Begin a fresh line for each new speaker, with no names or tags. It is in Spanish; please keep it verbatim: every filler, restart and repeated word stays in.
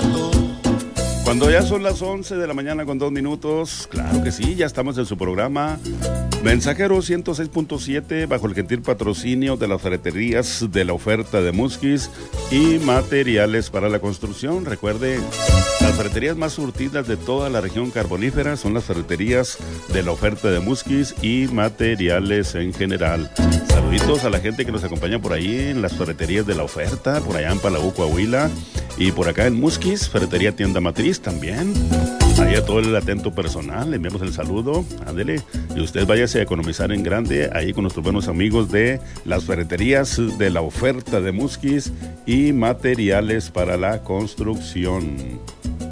lado.
Cuando ya son las once de la mañana con dos minutos, claro que sí, ya estamos en su programa Mensajero ciento seis punto siete, bajo el gentil patrocinio de las ferreterías de la oferta de Musquis y materiales para la construcción. Recuerde, las ferreterías más surtidas de toda la región carbonífera son las ferreterías de la oferta de Musquis y materiales en general. Saluditos a la gente que nos acompaña por ahí en las ferreterías de la oferta, por allá en Palau, Coahuila, y por acá en Musquis, ferretería tienda matriz también. Ahí a todo el atento personal, le enviamos el saludo, ándele, y usted váyase a economizar en grande ahí con nuestros buenos amigos de las ferreterías de la oferta de Musquis y materiales para la construcción.